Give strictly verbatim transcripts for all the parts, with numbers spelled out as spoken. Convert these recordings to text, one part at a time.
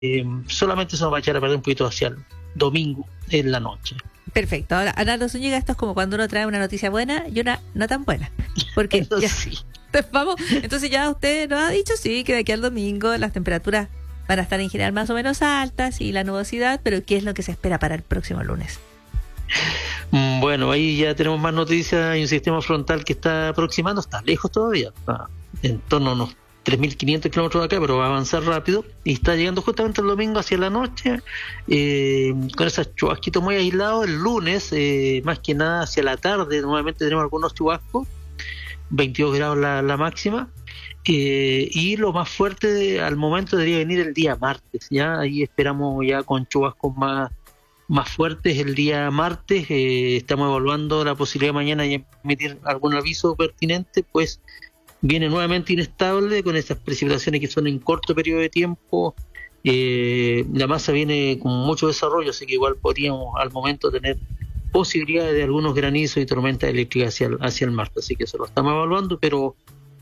eh, solamente se nos va a echar a perder un poquito hacia el domingo en la noche. Perfecto. Ahora, Arnaldo Zúñiga, esto es como cuando uno trae una noticia buena y una no tan buena. Porque ya, sí. Vamos, entonces ya usted nos ha dicho, sí, que de aquí al domingo las temperaturas van a estar en general más o menos altas y la nubosidad, pero ¿qué es lo que se espera para el próximo lunes? Bueno, ahí ya tenemos más noticias. Hay un sistema frontal que está aproximando, está lejos todavía, está en torno a unos tres mil quinientos kilómetros de acá, pero va a avanzar rápido y está llegando justamente el domingo hacia la noche, eh, con esos chubasquitos muy aislados. El lunes, eh, más que nada hacia la tarde, nuevamente tenemos algunos chubascos, veintidós grados la, la máxima, eh, y lo más fuerte de, al momento debería venir el día martes, ya ahí esperamos ya con chubascos más más fuertes el día martes. Eh, estamos evaluando la posibilidad mañana de emitir algún aviso pertinente, pues viene nuevamente inestable con estas precipitaciones que son en corto periodo de tiempo. Eh, la masa viene con mucho desarrollo, así que igual podríamos al momento tener posibilidades de algunos granizos y tormentas eléctricas hacia el, hacia el martes, así que eso lo estamos evaluando, pero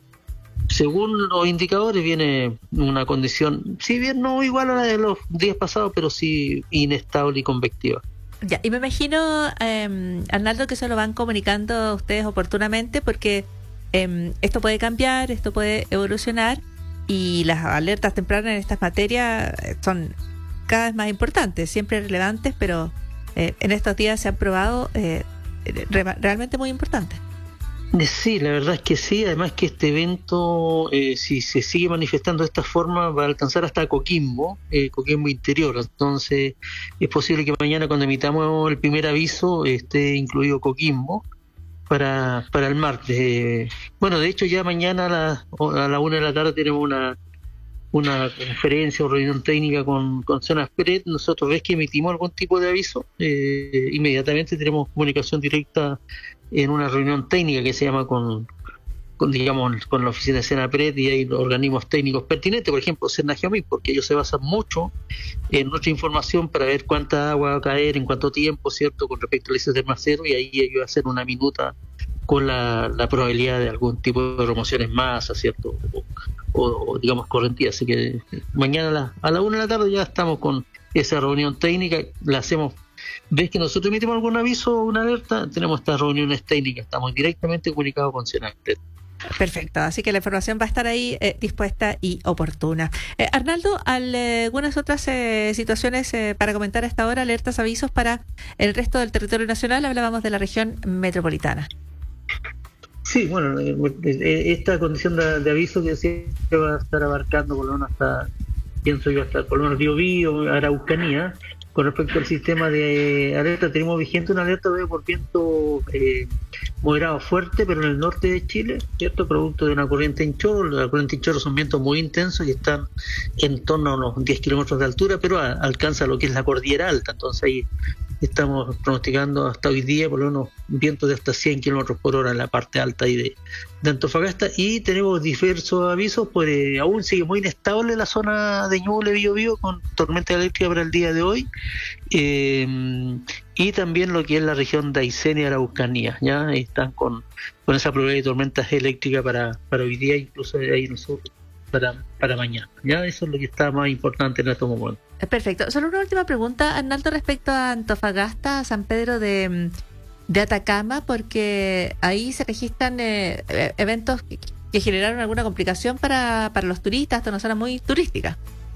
según los indicadores viene una condición, si bien no igual a la de los días pasados, pero sí inestable y convectiva. Ya, y me imagino, eh, Arnaldo, que eso lo van comunicando a ustedes oportunamente, porque eh, esto puede cambiar, esto puede evolucionar, y las alertas tempranas en estas materias son cada vez más importantes, siempre relevantes, pero eh, en estos días se han probado eh, re- realmente muy importantes. Sí, la verdad es que sí, además que este evento, eh, si se sigue manifestando de esta forma, va a alcanzar hasta Coquimbo, eh, Coquimbo interior, entonces es posible que mañana cuando emitamos el primer aviso esté incluido Coquimbo para para el martes. Eh, bueno, de hecho ya mañana a la, a la una de la tarde tenemos una una conferencia o reunión técnica con, con Zonas Pret. Nosotros ves que emitimos algún tipo de aviso, eh, inmediatamente tenemos comunicación directa en una reunión técnica que se llama con, con digamos, con la oficina de Senapred, y hay organismos técnicos pertinentes, por ejemplo Cernageomic, porque ellos se basan mucho en nuestra información para ver cuánta agua va a caer, en cuánto tiempo, ¿cierto?, con respecto al índice de termacero, y ahí ellos hacen una minuta con la, la probabilidad de algún tipo de remoción en masa, ¿cierto?, o, o, o digamos correntía. Así que mañana a la, a la una de la tarde ya estamos con esa reunión técnica, la hacemos. ¿Ves que nosotros emitimos algún aviso o una alerta? Tenemos estas reuniones técnicas, estamos directamente comunicados con Senapred. Perfecto, así que la información va a estar ahí eh, dispuesta y oportuna. Eh, Arnaldo, al, eh, algunas otras eh, situaciones eh, para comentar a esta hora, alertas, avisos para el resto del territorio nacional. Hablábamos de la región metropolitana. Sí, bueno, eh, esta condición de, de aviso que se va a estar abarcando por lo menos hasta, pienso yo, hasta por lo menos Biobío, Araucanía. Con respecto al sistema de alerta, tenemos vigente una alerta de por viento eh, moderado fuerte, pero en el norte de Chile, ¿cierto?, producto de una corriente en chorro. La corriente en chorro son vientos muy intensos y están en torno a unos diez kilómetros de altura, pero a, alcanza lo que es la cordillera alta. Entonces ahí estamos pronosticando hasta hoy día por lo menos vientos de hasta cien kilómetros por hora en la parte alta ahí de, de Antofagasta, y tenemos diversos avisos, pues eh, aún sigue muy inestable la zona de Ñuble, Biobío, con tormenta eléctrica para el día de hoy, eh, y también lo que es la región de Aysén y Araucanía, ya están con, con esa probabilidad de tormentas eléctricas para, para hoy día, incluso ahí nosotros para, para mañana. Ya eso es lo que está más importante en estos momentos. Perfecto. Solo una última pregunta, Arnaldo, respecto a Antofagasta, a San Pedro de, de Atacama, porque ahí se registran eh, eventos que, que generaron alguna complicación para, para los turistas, esta es una zona muy turística.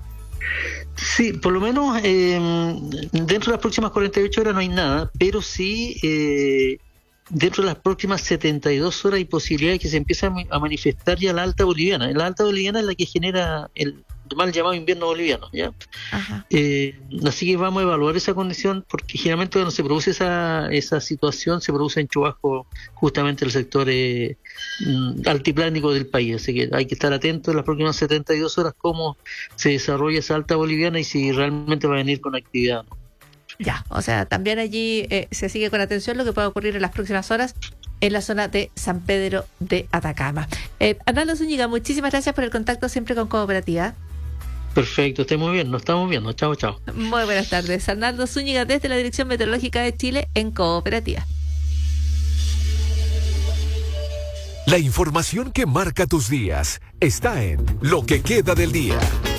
Sí, por lo menos eh, dentro de las próximas cuarenta y ocho horas no hay nada, pero sí eh, dentro de las próximas setenta y dos horas hay posibilidades que se empiece a manifestar ya la alta boliviana. La alta boliviana es la que genera el mal llamado invierno boliviano, ¿ya? Ajá. Eh, así que vamos a evaluar esa condición, porque generalmente cuando se produce esa esa situación se produce en chubasco justamente en el sector eh, altiplánico del país, así que hay que estar atentos en las próximas setenta y dos horas cómo se desarrolla esa alta boliviana y si realmente va a venir con actividad, ¿no? Ya, o sea, también allí eh, se sigue con atención lo que pueda ocurrir en las próximas horas en la zona de San Pedro de Atacama. Eh, Arnaldo Zúñiga, muchísimas gracias por el contacto siempre con Cooperativa. Perfecto, esté muy bien, nos estamos viendo. Chao, chao. Muy buenas tardes. Arnaldo Zúñiga desde la Dirección Meteorológica de Chile en Cooperativa. La información que marca tus días está en Lo que queda del día.